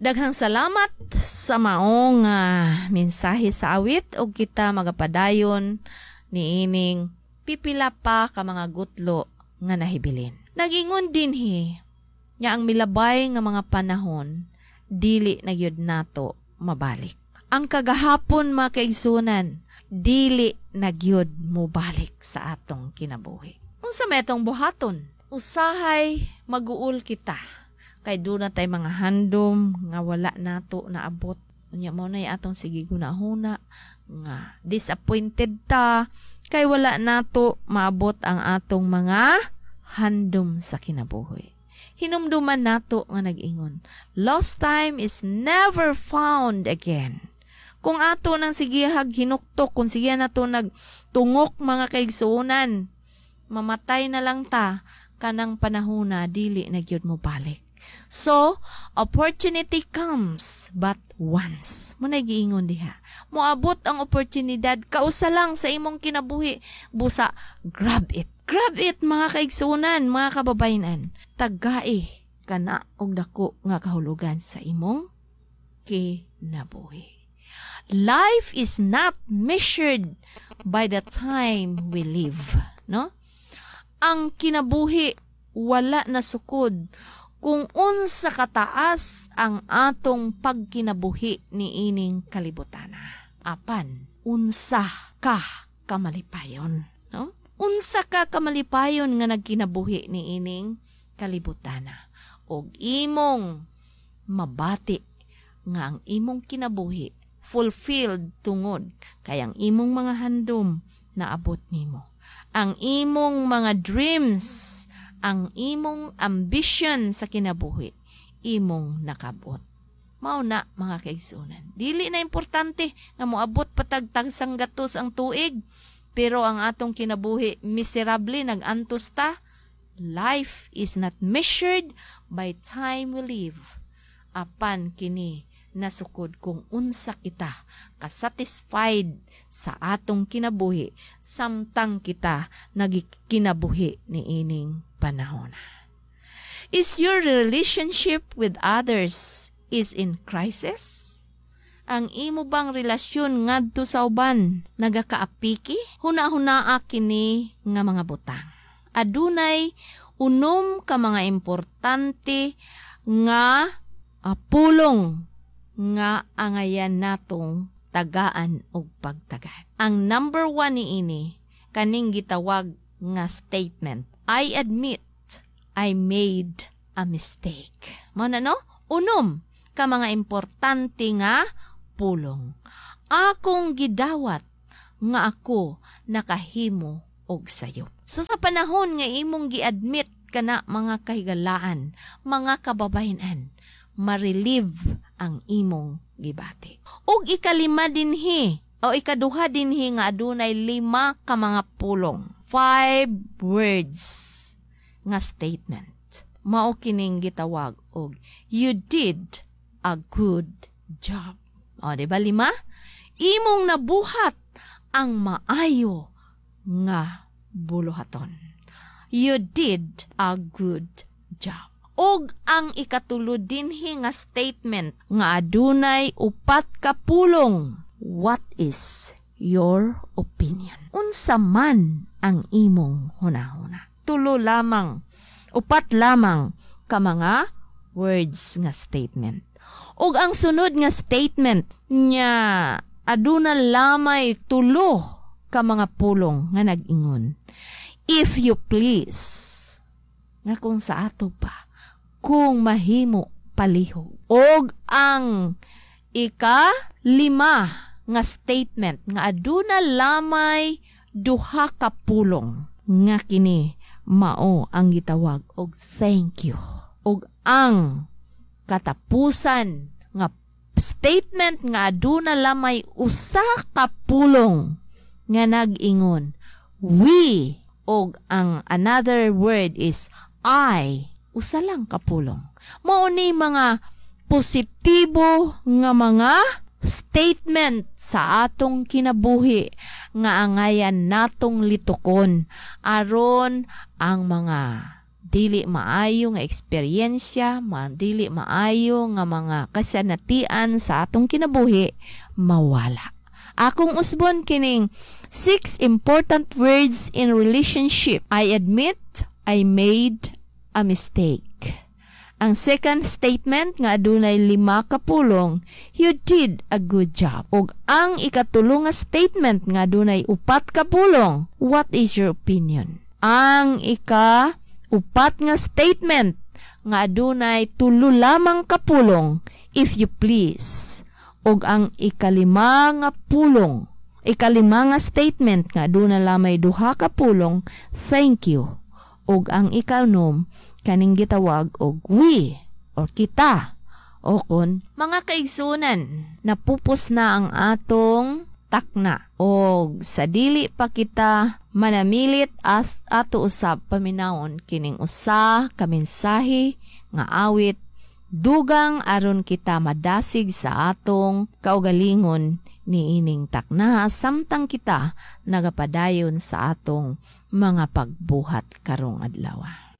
Daghang salamat sa maong mensahe sa awit o kita magapadayon ni ining pipila pa ka mga gutlo nga nahibilin. Nagingon din nga ang milabay nga mga panahon dili na gyud nato mabalik. Ang kagahapon mga kaigsunan dili na gyud mobalik sa atong kinabuhi. Unsa metong buhaton? Usahay maguul kita. Kay doon na tayo mga handom nga wala nato naabot. Unya mo na atong sige gunahuna nga disappointed ta kay wala nato maabot ang atong mga handom sa kinabuhi. Hinumduman nato nga nag-ingon, lost time is never found again. Kung ato nang sigihag hinuktok, kung sige nato nagtungok mga kaigsuunan, mamatay na lang ta kanang panahona dili na gyud mo balik. So, opportunity comes but once. Muna giingon diha. Moabot ang oportunidad, kausa lang sa imong kinabuhi. Busa, grab it. Grab it, mga kaigsunan, mga kababayanan. Tagai ka na og dako nga kahulugan sa imong kinabuhi. Life is not measured by the time we live. No? Ang kinabuhi, wala na sukod kung unsa kataas ang atong pagkinabuhi ni ining kalibutana. Apan, unsa ka kamalipayon. No? Unsa ka kamalipayon nga nagkinabuhi ni ining kalibutana. Og imong mabati nga ang imong kinabuhi fulfilled tungod kay ang imong mga handom na abot nimo. Ang imong mga dreams, ang imong ambition sa kinabuhi, imong nakabot. Mao na mga kaigsunan. Dili na importante nga moabot patagtag sang gatos ang tuig, pero ang atong kinabuhi miserable nagantos ta. Life is not measured by time we live. Apan kini nasukod kung unsa kita kasatisfied sa atong kinabuhi samtang kita nagikinabuhi ni ining panahon. Is your relationship with others is in crisis? Ang imo bang relasyon ngadto sa uban nagakaapiki? Huna-hunaa kini nga mga butang. Adunay unom ka mga importante nga pulong nga angayan natong tagaan og pagtagad. Ang number 1 niini kaning gitawag nga statement. I admit I made a mistake. Mao na no? Unom ka mga importante nga pulong. Akong gidawat nga ako nakahimo og sayo. So sa panahon nga imong gi-admit kana mga kahigalaan, mga kababayenan, ma-relieve ang imong gibati. Og ikalima dinhi o ikaduha dinhi nga adunay 5 ka mga pulong. 5 words nga statement. Mao kining gitawag og you did a good job. O diba 5? Imong nabuhat ang maayo nga buluhaton. You did a good job. Og ang ikatulod dinhi nga statement nga adunay 4 ka pulong. What is your opinion? Unsa man ang imong hunahuna? 3 lamang, 4 lamang ka mga words nga statement. Og ang sunod nga statement nya aduna lamay 3 ka mga pulong nga nag-ingon. If you please, nga kung sa ato pa, kung mahimo palihog. Og ang ika-5 nga statement nga aduna lamay 2 ka pulong nga kini mao ang gitawag og thank you. Og ang katapusan nga statement nga aduna lamay 1 ka pulong nga nag-ingon we. Og ang another word is I. Usa lang kapulong. Mao ni mga positibo nga mga statement sa atong kinabuhi nga angayan natong litukon aron ang mga dili maayo nga eksperyensya, dili maayo nga mga kasanatian sa atong kinabuhi, mawala. Akong usbon kining 6 important words in relationship. I admit I made a mistake. Ang second statement nga adunay 5 ka pulong, you did a good job. Ug ang ikatulo nga statement nga adunay 4 ka pulong, what is your opinion? Ang ika-4 nga statement nga adunay 3 lamang ka pulong, if you please. Og ang ikalima nga statement nga aduna lamay 2 ka pulong, thank you. Og ang ika-6 kaning gitawag og we or kita. O kon mga kaigsunan, napupos na ang atong takna. Og sa dili pa kita manamilit as ato usab paminawon kining usa ka mensahe nga awit dugang aron kita madasig sa atong kaugalingon niining takna samtang kita nagapadayon sa atong mga pagbuhat karong adlaw.